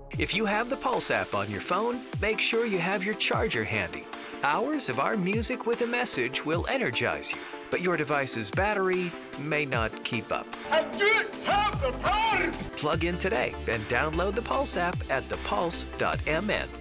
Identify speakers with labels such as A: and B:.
A: If you have the Pulse app on your phone, make sure you have your charger handy. Hours of our music with a message will energize you, but your device's battery may not keep up.
B: I didn't have the power!
A: Plug in today and download the Pulse app at thepulse.mn.